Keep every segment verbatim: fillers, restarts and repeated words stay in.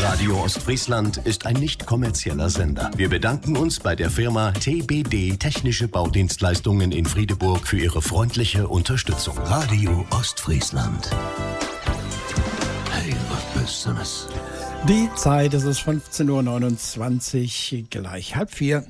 Radio Ostfriesland ist ein nicht kommerzieller Sender. Wir bedanken uns bei der Firma T B D Technische Baudienstleistungen in Friedeburg für ihre freundliche Unterstützung. Radio Ostfriesland. Hey, was Besseres. Die Zeit, es ist fünfzehn Uhr neunundzwanzig, gleich halb vier.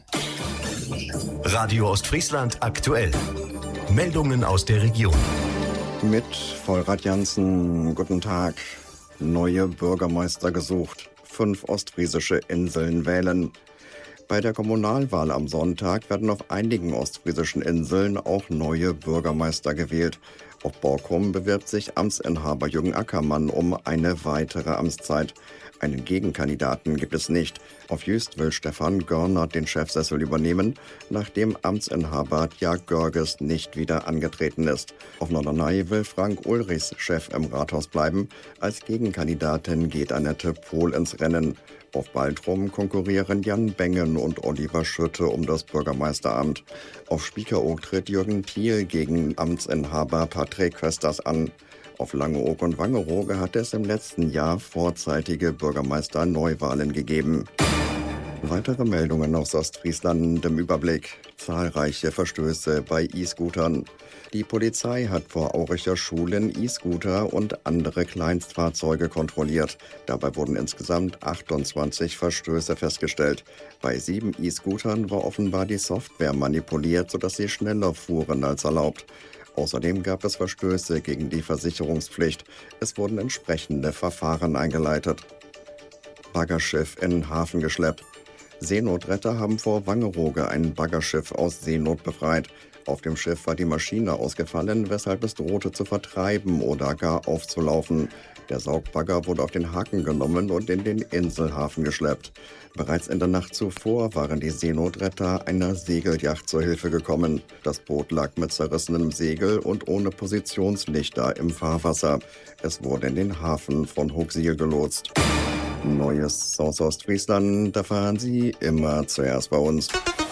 Radio Ostfriesland aktuell. Meldungen aus der Region. Mit Vollrad Jansen, guten Tag. Neue Bürgermeister gesucht. Fünf ostfriesische Inseln wählen. Bei der Kommunalwahl am Sonntag werden auf einigen ostfriesischen Inseln auch neue Bürgermeister gewählt. Auf Borkum bewirbt sich Amtsinhaber Jürgen Ackermann um eine weitere Amtszeit. Einen Gegenkandidaten gibt es nicht. Auf Jüst will Stefan Görner den Chefsessel übernehmen, nachdem Amtsinhaber Tjag Görges nicht wieder angetreten ist. Auf Norderney will Frank Ulrichs Chef im Rathaus bleiben. Als Gegenkandidatin geht Annette Pohl ins Rennen. Auf Baltrum konkurrieren Jan Bengen und Oliver Schütte um das Bürgermeisteramt. Auf Spiekeroog tritt Jürgen Thiel gegen Amtsinhaber Patrick Kösters an. Auf Langeoog und Wangerooge hat es im letzten Jahr vorzeitige Bürgermeister-Neuwahlen gegeben. Weitere Meldungen aus Ostfriesland im Überblick. Zahlreiche Verstöße bei E-Scootern. Die Polizei hat vor Auricher Schulen E-Scooter und andere Kleinstfahrzeuge kontrolliert. Dabei wurden insgesamt achtundzwanzig Verstöße festgestellt. Bei sieben E-Scootern war offenbar die Software manipuliert, sodass sie schneller fuhren als erlaubt. Außerdem gab es Verstöße gegen die Versicherungspflicht. Es wurden entsprechende Verfahren eingeleitet. Baggerschiff in den Hafen geschleppt. Seenotretter haben vor Wangerooge ein Baggerschiff aus Seenot befreit. Auf dem Schiff war die Maschine ausgefallen, weshalb es drohte zu vertreiben oder gar aufzulaufen. Der Saugbagger wurde auf den Haken genommen und in den Inselhafen geschleppt. Bereits in der Nacht zuvor waren die Seenotretter einer Segelyacht zur Hilfe gekommen. Das Boot lag mit zerrissenem Segel und ohne Positionslichter im Fahrwasser. Es wurde in den Hafen von Hooksiel gelotst. Neues aus Ostfriesland, da fahren Sie immer zuerst bei uns.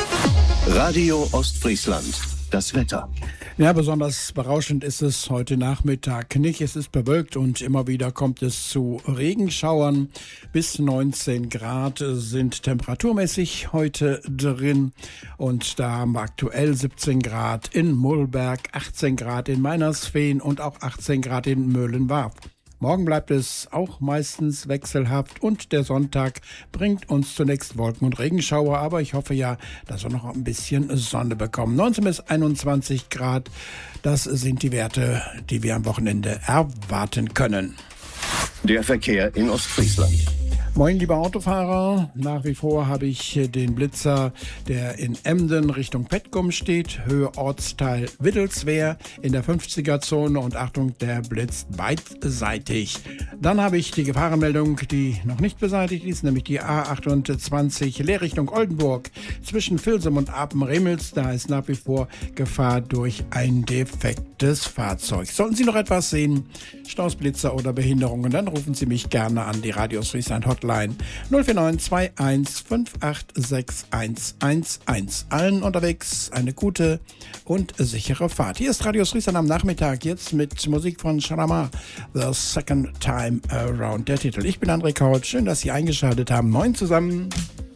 Radio Ostfriesland. Das Wetter. Ja, besonders berauschend ist es heute Nachmittag nicht. Es ist bewölkt und immer wieder kommt es zu Regenschauern. Bis neunzehn Grad sind temperaturmäßig heute drin. Und da haben wir aktuell siebzehn Grad in Mullberg, achtzehn Grad in Meinersveen und auch achtzehn Grad in Möhlenwarp. Morgen bleibt es auch meistens wechselhaft und der Sonntag bringt uns zunächst Wolken- und Regenschauer, aber ich hoffe ja, dass wir noch ein bisschen Sonne bekommen. neunzehn bis einundzwanzig Grad, das sind die Werte, die wir am Wochenende erwarten können. Der Verkehr in Ostfriesland. Moin, liebe Autofahrer. Nach wie vor habe ich den Blitzer, der in Emden Richtung Petkum steht, Höhe Ortsteil Wittelswehr in der fünfziger-Zone und Achtung, der blitzt beidseitig. Dann habe ich die Gefahrenmeldung, die noch nicht beseitigt ist, nämlich die A achtundzwanzig Leerrichtung Oldenburg zwischen Vilsum und Apen-Remels. Da ist nach wie vor Gefahr durch ein defektes Fahrzeug. Sollten Sie noch etwas sehen, Staus, Blitzer oder Behinderungen, dann rufen Sie mich gerne an die Radio Ostfriesland Hotline null vier neun zwei eins fünf acht sechs eins eins eins. Allen unterwegs eine gute und sichere Fahrt. Hier ist Radio Ostfriesland am Nachmittag, jetzt mit Musik von Sharama, The Second Time Around, der Titel. Ich bin André Kaut, schön, dass Sie eingeschaltet haben. Moin zusammen.